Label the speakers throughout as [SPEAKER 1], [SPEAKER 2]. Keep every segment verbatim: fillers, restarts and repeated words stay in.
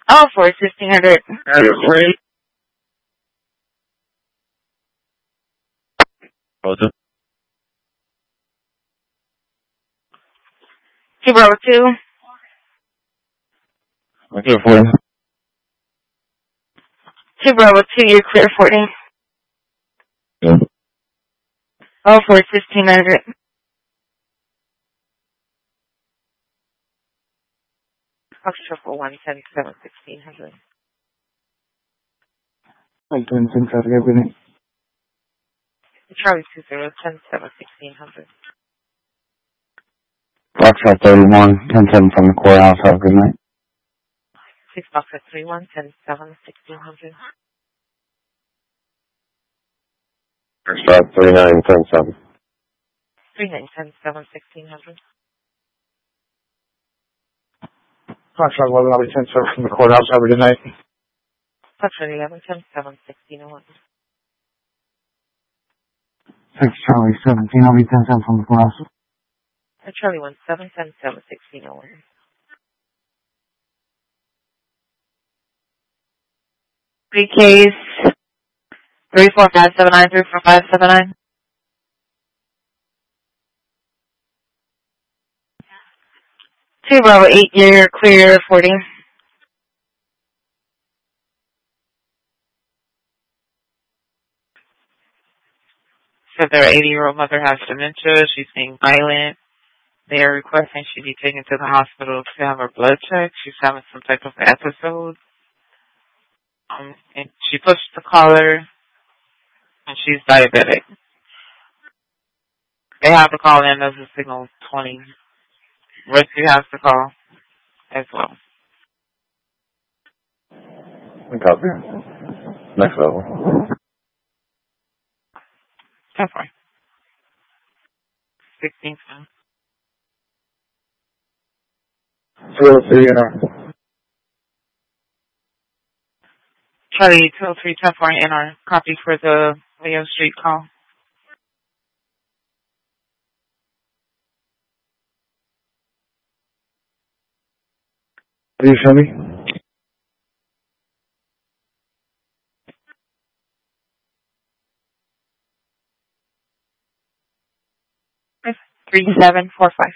[SPEAKER 1] Oh, for fifteen hundred.
[SPEAKER 2] Great. Photo.
[SPEAKER 1] Two Bravo two.
[SPEAKER 2] I'm clear for you.
[SPEAKER 1] Two Bravo two, you're clear forty.
[SPEAKER 2] Yeah.
[SPEAKER 1] Oh, for fifteen hundred. Fox triple one ten seven sixteen hundred.
[SPEAKER 2] I'm doing some traffic everything.
[SPEAKER 1] Charlie two zero ten seven sixteen hundred.
[SPEAKER 2] Foxtrot thirty-one, ten seven from the courthouse. Have a good night.
[SPEAKER 1] Six Fox at three one ten seven sixteen hundred.
[SPEAKER 2] Foxtrot thirty-nine, ten seven.
[SPEAKER 1] Three nine ten seven sixteen hundred.
[SPEAKER 2] Foxtrot eleven, I'll be ten seven from the courthouse. Have a good night.
[SPEAKER 1] Foxtrot eleven ten seven sixteen hundred.
[SPEAKER 2] Six Charlie seventeen, I'll be ten seven from the courthouse.
[SPEAKER 1] Charlie one seven ten seven sixteen hundred. Three Ks. Three four five seven nine three four five seven nine. Two Bravo eight, year clear forty. So their eighty-year-old mother has dementia. She's being violent. They are requesting she be taken to the hospital to have her blood checked. She's having some type of episode. Um, and she pushed the collar, and she's diabetic. They have to call in as a signal twenty. Rescue has to call as well.
[SPEAKER 2] We got there. Next level.
[SPEAKER 1] That's fine. Sixteen cents.
[SPEAKER 2] two oh three N R.
[SPEAKER 1] Charlie two oh three ten four N R. Copy for the Leo Street call.
[SPEAKER 2] Do you show me?
[SPEAKER 1] Three seven four five.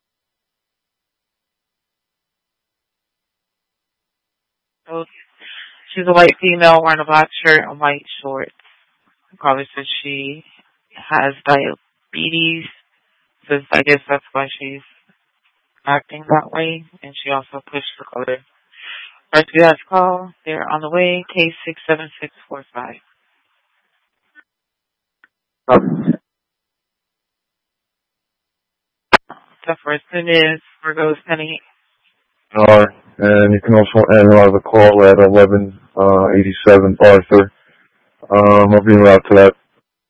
[SPEAKER 1] So she's a white female wearing a black shirt and white shorts. The caller says she has diabetes. Says I guess that's why she's acting that way. And she also pushed the caller. Rescue has call. They're on the way. Case six seven six four five. So first thing is Virgo's Penny.
[SPEAKER 2] Uh, and you can also analyze a call at eleven eighty-seven Arthur. Um, I'll be around to that.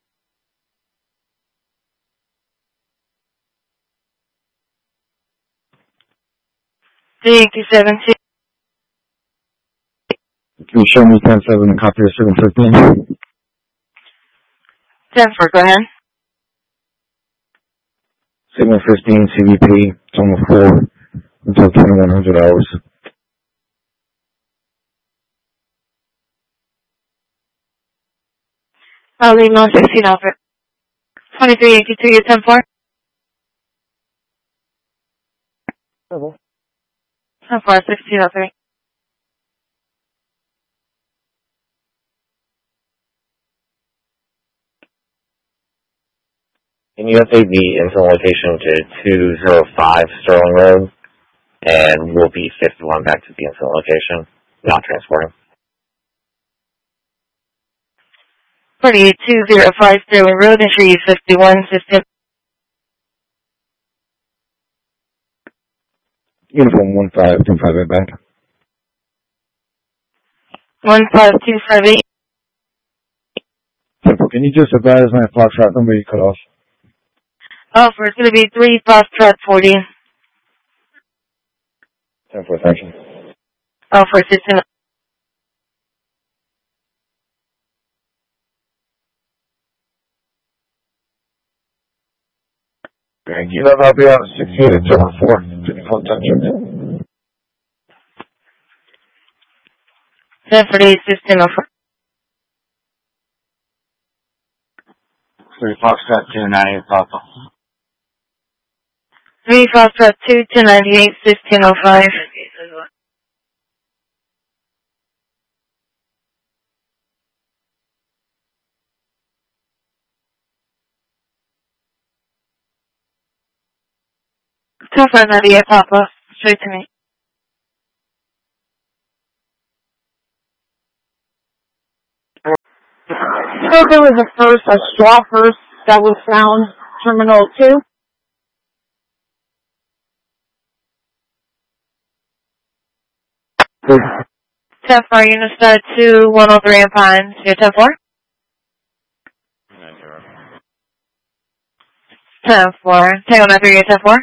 [SPEAKER 1] Thank you, seventeen.
[SPEAKER 2] Can you show me ten seven and copy of seven fifteen?
[SPEAKER 1] ten four, go ahead.
[SPEAKER 2] Signal fifteen C V P, Zone four, until twenty-one hundred hours.
[SPEAKER 1] I'll leave no sixteen over. twenty-three eighty-two, you're ten four. ten four, sixteen oh three.
[SPEAKER 3] Can you update the incident location to two oh five Sterling Road? And we'll be fifty-one back to the incident location, not transporting.
[SPEAKER 1] forty-eight two oh five Sterling Road, ensure you fifty-one, system.
[SPEAKER 2] Uniform one five two five right back.
[SPEAKER 1] one five two five eight.
[SPEAKER 2] Can you just advise my Foxtrot number you cut off?
[SPEAKER 1] Oh, for it's going to be three Foxtrot forty.
[SPEAKER 2] ten four, thank you.
[SPEAKER 1] Oh, for system.
[SPEAKER 2] Thank you. I'll be on sixteen at zero four. Contact you.
[SPEAKER 1] ten forty-eight, fifteen oh four.
[SPEAKER 4] Three Foxtrot two ninety-eight Papa.
[SPEAKER 1] three Foxtrot two, two ninety-eight, fifteen oh five. two five ninety-eight Papa. Straight to me.
[SPEAKER 5] So there was a first, a straw first that was found, Terminal two.
[SPEAKER 1] ten four, Unistar two, one oh three in Pines. You're ten four? ten four. Tango nine three, you're ten four?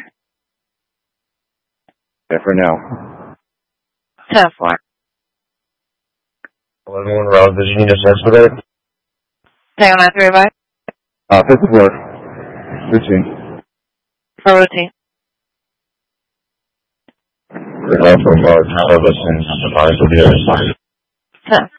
[SPEAKER 2] Yeah, for now.
[SPEAKER 1] ten four.
[SPEAKER 3] eleven one Road, did you need us to expedite?
[SPEAKER 1] Tango nine three, bye.
[SPEAKER 2] Uh, fifty-four. fifteen.
[SPEAKER 1] For routine.
[SPEAKER 3] We're going from uh, Tyler, listen, the bodies will be there.
[SPEAKER 1] ten